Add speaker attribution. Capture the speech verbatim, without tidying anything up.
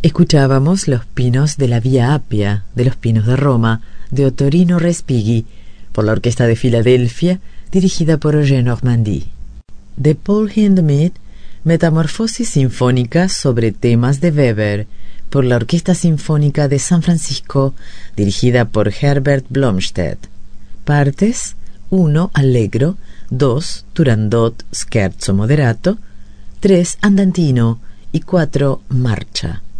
Speaker 1: Escuchábamos Los Pinos de la Vía Appia, de los Pinos de Roma, de Ottorino Respighi, por la Orquesta de Filadelfia, dirigida por Roger Normandie. De Paul Hindemith, Metamorfosis Sinfónica sobre temas de Weber, por la Orquesta Sinfónica de San Francisco, dirigida por Herbert Blomstedt. Partes: uno Allegro, dos Turandot Scherzo Moderato, tres Andantino y cuatro Marcha.